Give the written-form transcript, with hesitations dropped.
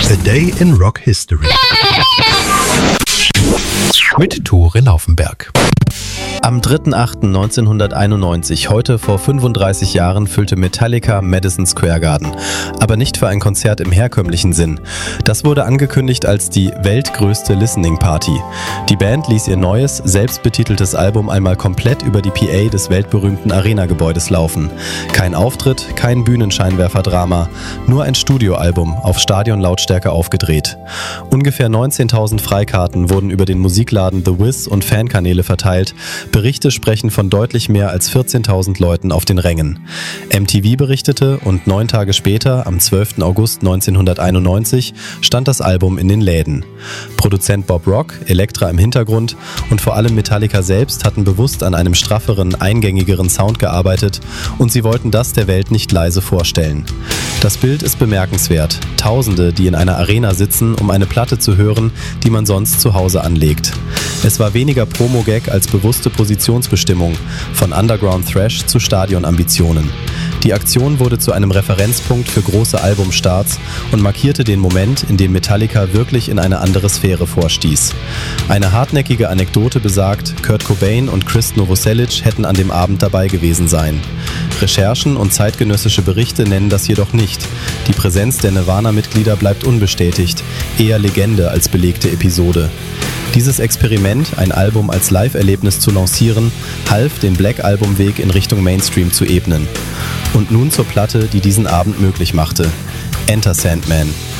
A Day in Rock History mit Tore Laufenberg. Am 3.8.1991, heute vor 35 Jahren, füllte Metallica Madison Square Garden. Aber nicht für ein Konzert im herkömmlichen Sinn. Das wurde angekündigt als die weltgrößte Listening Party. Die Band ließ ihr neues, selbstbetiteltes Album einmal komplett über die PA des weltberühmten Arena-Gebäudes laufen. Kein Auftritt, kein Bühnenscheinwerferdrama, nur ein Studioalbum, auf Stadionlautstärke aufgedreht. Ungefähr 19.000 Freikarten wurden über den Musikladen The Wiz und Fankanäle verteilt. Berichte sprechen von deutlich mehr als 14.000 Leuten auf den Rängen. MTV berichtete und 9 Tage später, am 12. August 1991, stand das Album in den Läden. Produzent Bob Rock, Elektra im Hintergrund und vor allem Metallica selbst hatten bewusst an einem strafferen, eingängigeren Sound gearbeitet und sie wollten das der Welt nicht leise vorstellen. Das Bild ist bemerkenswert. Tausende, die in einer Arena sitzen, um eine Platte zu hören, die man sonst zu Hause anlegt. Es war weniger Promo-Gag als bewusste Positionsbestimmung, von Underground-Thrash zu Stadionambitionen. Die Aktion wurde zu einem Referenzpunkt für große Albumstarts und markierte den Moment, in dem Metallica wirklich in eine andere Sphäre vorstieß. Eine hartnäckige Anekdote besagt, Kurt Cobain und Chris Novoselic hätten an dem Abend dabei gewesen sein. Recherchen und zeitgenössische Berichte nennen das jedoch nicht. Die Präsenz der Nirvana-Mitglieder bleibt unbestätigt, eher Legende als belegte Episode. Dieses Experiment, ein Album als Live-Erlebnis zu lancieren, half, den Black-Album-Weg in Richtung Mainstream zu ebnen. Und nun zur Platte, die diesen Abend möglich machte. Enter Sandman.